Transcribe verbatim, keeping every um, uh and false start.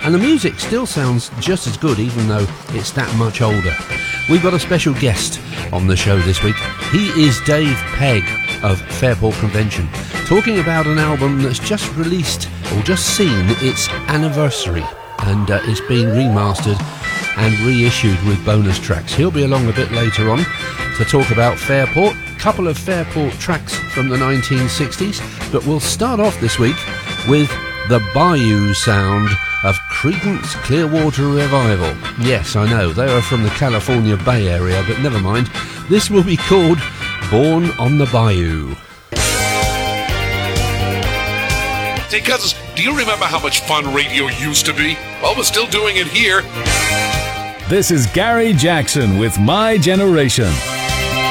and the music still sounds just as good even though it's that much older. We've got a special guest on the show this week. He is Dave Pegg of Fairport Convention, talking about an album that's just released or just seen its anniversary, and uh, it's been remastered and reissued with bonus tracks. He'll be along a bit later on to talk about Fairport, a couple of Fairport tracks from the nineteen sixties, but we'll start off this week with the Bayou sound of Creedence Clearwater Revival. Yes, I know, they are from the California Bay Area, but never mind. This will be called Born on the Bayou. Hey, cousins, do you remember how much fun radio used to be? Well, we're still doing it here. This is Gary Jackson with My Generation.